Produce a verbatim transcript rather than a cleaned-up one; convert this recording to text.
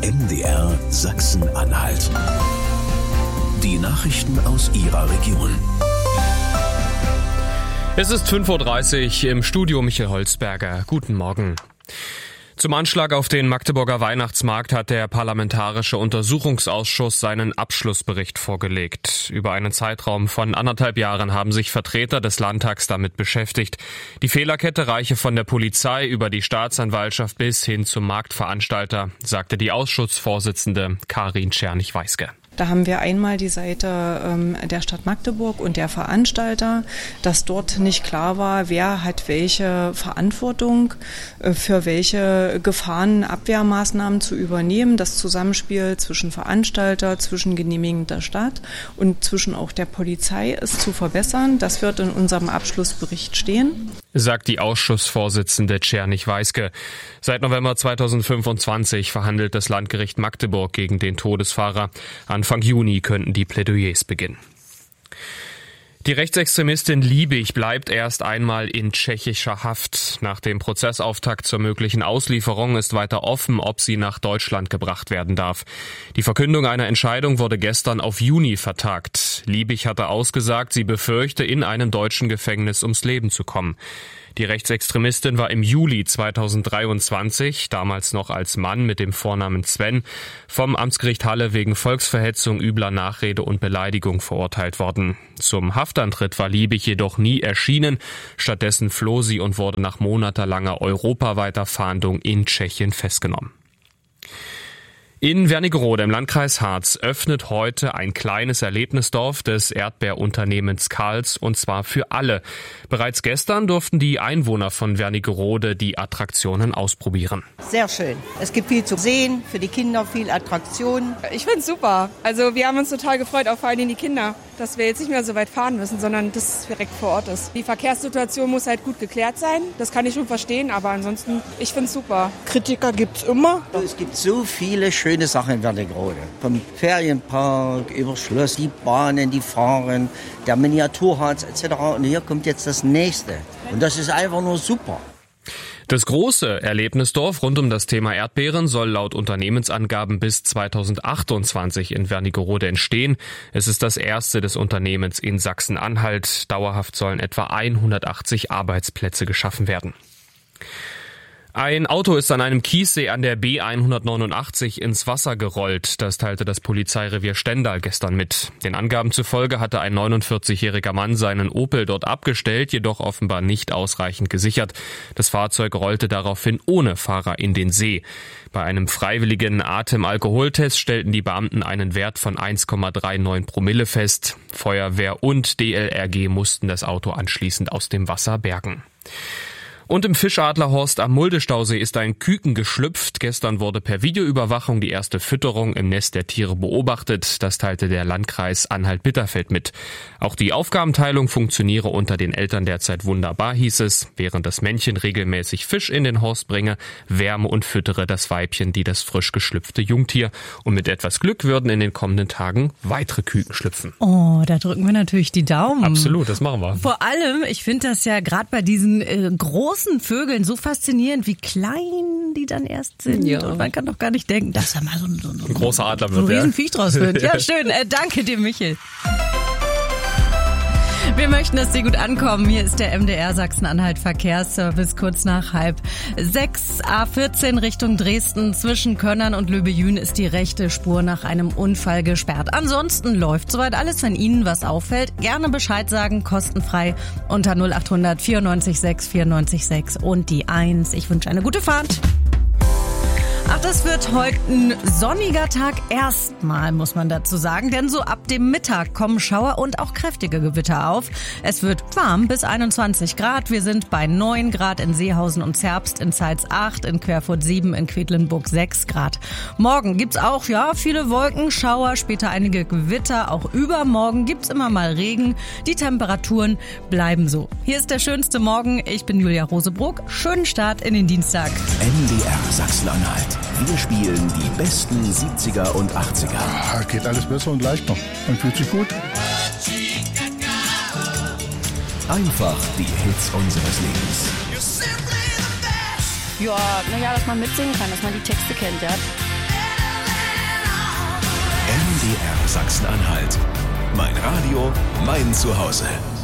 M D R Sachsen-Anhalt. Die Nachrichten aus Ihrer Region. Es ist fünf Uhr dreißig, im Studio Michael Holzberger. Guten Morgen. Zum Anschlag auf den Magdeburger Weihnachtsmarkt hat der Parlamentarische Untersuchungsausschuss seinen Abschlussbericht vorgelegt. Über einen Zeitraum von anderthalb Jahren haben sich Vertreter des Landtags damit beschäftigt. Die Fehlerkette reiche von der Polizei über die Staatsanwaltschaft bis hin zum Marktveranstalter, sagte die Ausschussvorsitzende Karin Czernych-Weiske. Da haben wir einmal die Seite ähm, der Stadt Magdeburg und der Veranstalter, dass dort nicht klar war, wer hat welche Verantwortung äh, für welche Gefahrenabwehrmaßnahmen zu übernehmen. Das Zusammenspiel zwischen Veranstalter, zwischen genehmigender Stadt und zwischen auch der Polizei ist zu verbessern. Das wird in unserem Abschlussbericht stehen, sagt die Ausschussvorsitzende Czernych-Weiske. Seit November zweitausendfünfundzwanzig verhandelt das Landgericht Magdeburg gegen den Todesfahrer. Anfang Juni könnten die Plädoyers beginnen. Die Rechtsextremistin Liebig bleibt erst einmal in tschechischer Haft. Nach dem Prozessauftakt zur möglichen Auslieferung ist weiter offen, ob sie nach Deutschland gebracht werden darf. Die Verkündung einer Entscheidung wurde gestern auf Juni vertagt. Liebig hatte ausgesagt, sie befürchte, in einem deutschen Gefängnis ums Leben zu kommen. Die Rechtsextremistin war im Juli zweitausenddreiundzwanzig, damals noch als Mann mit dem Vornamen Sven, vom Amtsgericht Halle wegen Volksverhetzung, übler Nachrede und Beleidigung verurteilt worden. Zum Haftantritt war Liebig jedoch nie erschienen. Stattdessen floh sie und wurde nach monatelanger europaweiter Fahndung in Tschechien festgenommen. In Wernigerode im Landkreis Harz öffnet heute ein kleines Erlebnisdorf des Erdbeerunternehmens Karls, und zwar für alle. Bereits gestern durften die Einwohner von Wernigerode die Attraktionen ausprobieren. Sehr schön. Es gibt viel zu sehen, für die Kinder viel Attraktionen. Ich finde es super. Also wir haben uns total gefreut, auch vor allem die Kinder, dass wir jetzt nicht mehr so weit fahren müssen, sondern das direkt vor Ort ist. Die Verkehrssituation muss halt gut geklärt sein. Das kann ich schon verstehen, aber ansonsten, ich finde es super. Kritiker gibt es immer. Es gibt so viele schöne Schöne Sachen in Wernigerode. Vom Ferienpark über Schloss, die Bahnen, die fahren, der Miniaturharz et cetera. Und hier kommt jetzt das Nächste. Und das ist einfach nur super. Das große Erlebnisdorf rund um das Thema Erdbeeren soll laut Unternehmensangaben bis zweitausendachtundzwanzig in Wernigerode entstehen. Es ist das erste des Unternehmens in Sachsen-Anhalt. Dauerhaft sollen etwa hundertachtzig Arbeitsplätze geschaffen werden. Ein Auto ist an einem Kiessee an der B hundertneunundachtzig ins Wasser gerollt. Das teilte das Polizeirevier Stendal gestern mit. Den Angaben zufolge hatte ein neunundvierzigjähriger Mann seinen Opel dort abgestellt, jedoch offenbar nicht ausreichend gesichert. Das Fahrzeug rollte daraufhin ohne Fahrer in den See. Bei einem freiwilligen Atemalkoholtest stellten die Beamten einen Wert von eins Komma neununddreißig Promille fest. Feuerwehr und D L R G mussten das Auto anschließend aus dem Wasser bergen. Und im Fischadlerhorst am Muldestausee ist ein Küken geschlüpft. Gestern wurde per Videoüberwachung die erste Fütterung im Nest der Tiere beobachtet. Das teilte der Landkreis Anhalt-Bitterfeld mit. Auch die Aufgabenteilung funktioniere unter den Eltern derzeit wunderbar, hieß es. Während das Männchen regelmäßig Fisch in den Horst bringe, wärme und füttere das Weibchen die das frisch geschlüpfte Jungtier. Und mit etwas Glück würden in den kommenden Tagen weitere Küken schlüpfen. Oh, da drücken wir natürlich die Daumen. Absolut, das machen wir. Vor allem, ich finde das ja gerade bei diesen äh, großen Vögeln so faszinierend, wie klein die dann erst sind. Ja. Und man kann doch gar nicht denken, dass da mal so, so, so ein großer Adler so wird. So ein Riesenviech draus wird. Ja, schön. Äh, danke dir, Michel. Wir möchten, dass Sie gut ankommen. Hier ist der M D R Sachsen-Anhalt Verkehrsservice kurz nach halb sechs. A vierzehn Richtung Dresden. Zwischen Könnern und Löbejün ist die rechte Spur nach einem Unfall gesperrt. Ansonsten läuft soweit alles. Wenn Ihnen was auffällt, gerne Bescheid sagen. Kostenfrei unter null acht hundert vierundneunzig sechs vierundneunzig sechs und die eins. Ich wünsche eine gute Fahrt. Ach, das wird heute ein sonniger Tag erstmal, muss man dazu sagen, denn so ab dem Mittag kommen Schauer und auch kräftige Gewitter auf. Es wird warm bis einundzwanzig Grad. Wir sind bei neun Grad in Seehausen und Zerbst, in Zeitz acht, in Querfurt sieben, in Quedlinburg sechs Grad. Morgen gibt's auch, ja, viele Wolken, Schauer, später einige Gewitter. Auch übermorgen gibt's immer mal Regen. Die Temperaturen bleiben so. Hier ist der schönste Morgen. Ich bin Julia Rosebrook. Schönen Start in den Dienstag. M D R Sachsen-Anhalt. Wir spielen die besten siebziger und achtziger. Ja, geht alles besser und leichter. Man fühlt sich gut. Einfach die Hits unseres Lebens. Ja, naja, dass man mitsingen kann, dass man die Texte kennt, ja. M D R Sachsen-Anhalt. Mein Radio, mein Zuhause.